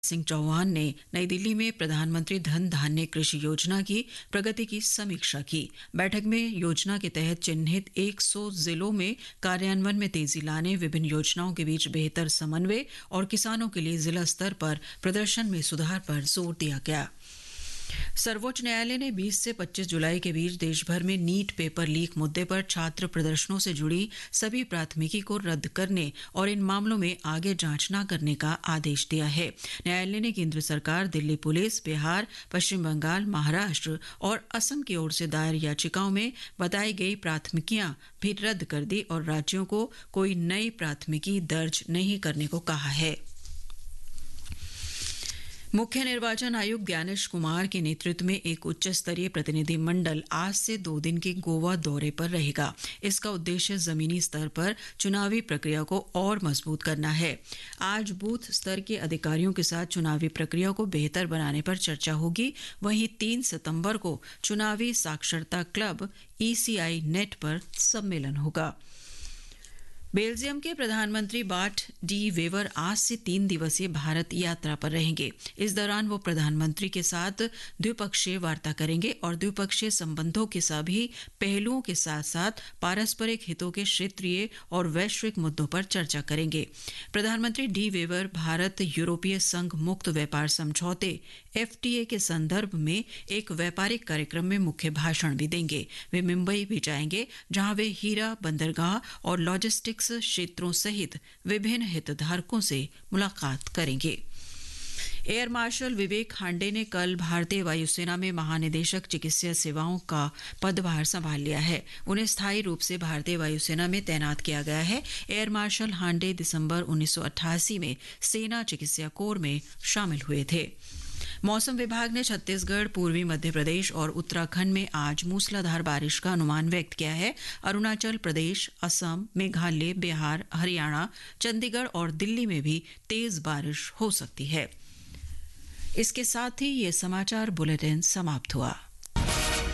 सिंह चौहान ने नई दिल्ली में प्रधानमंत्री धन धान्य कृषि योजना की प्रगति की समीक्षा की। बैठक में योजना के तहत चिन्हित 100 जिलों में कार्यान्वयन में तेजी लाने, विभिन्न योजनाओं के बीच बेहतर समन्वय और किसानों के लिए जिला स्तर पर प्रदर्शन में सुधार पर जोर दिया गया। सर्वोच्च न्यायालय ने 20 से 25 जुलाई के बीच देश भर में नीट पेपर लीक मुद्दे पर छात्र प्रदर्शनों से जुड़ी सभी प्राथमिकी को रद्द करने और इन मामलों में आगे जांच न करने का आदेश दिया है। न्यायालय ने केंद्र सरकार, दिल्ली पुलिस, बिहार, पश्चिम बंगाल, महाराष्ट्र और असम की ओर से दायर याचिकाओं में बताई गई प्राथमिकियां भी रद्द कर दी और राज्यों को कोई नई प्राथमिकी दर्ज नहीं करने को कहा है। मुख्य निर्वाचन आयुक्त ज्ञानेश कुमार के नेतृत्व में एक उच्च स्तरीय प्रतिनिधि मंडल आज से 2 दिन के गोवा दौरे पर रहेगा। इसका उद्देश्य जमीनी स्तर पर चुनावी प्रक्रिया को और मजबूत करना है। आज बूथ स्तर के अधिकारियों के साथ चुनावी प्रक्रिया को बेहतर बनाने पर चर्चा होगी। वहीं 3 सितंबर को चुनावी साक्षरता क्लब ECI नेट पर सम्मेलन होगा। बेल्जियम के प्रधानमंत्री बार्ट डी वेवर आज से 3 दिवसीय भारत यात्रा पर रहेंगे। इस दौरान वो प्रधानमंत्री के साथ द्विपक्षीय वार्ता करेंगे और द्विपक्षीय संबंधों के सभी पहलुओं के साथ साथ पारस्परिक हितों के क्षेत्रीय और वैश्विक मुद्दों पर चर्चा करेंगे। प्रधानमंत्री डी वेवर भारत यूरोपीय संघ मुक्त व्यापार समझौते FTA के संदर्भ में एक व्यापारिक कार्यक्रम में मुख्य भाषण भी देंगे। वे मुंबई भी जाएंगे, जहां वे हीरा, बंदरगाह और लॉजिस्टिक्स क्षेत्रों सहित विभिन्न हितधारकों से मुलाकात करेंगे। एयर मार्शल विवेक खांडे ने कल भारतीय वायुसेना में महानिदेशक चिकित्सा सेवाओं का पदभार संभाल लिया है। उन्हें स्थायी रूप से भारतीय वायुसेना में तैनात किया गया है। एयर मार्शल हांडे दिसंबर 1988 में सेना चिकित्सा कोर में शामिल हुए थे। मौसम विभाग ने छत्तीसगढ़, पूर्वी मध्य प्रदेश और उत्तराखंड में आज मूसलाधार बारिश का अनुमान व्यक्त किया है। अरुणाचल प्रदेश, असम, मेघालय, बिहार, हरियाणा, चंडीगढ़ और दिल्ली में भी तेज बारिश हो सकती है। इसके साथ ही ये समाचार बुलेटिन समाप्त हुआ।